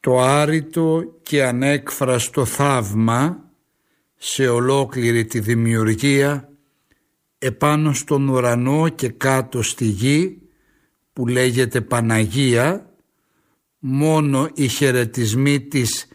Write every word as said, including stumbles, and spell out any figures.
το άρρητο και ανέκφραστο θαύμα σε ολόκληρη τη δημιουργία, επάνω στον ουρανό και κάτω στη γη, που λέγεται Παναγία, μόνο οι χαιρετισμοί της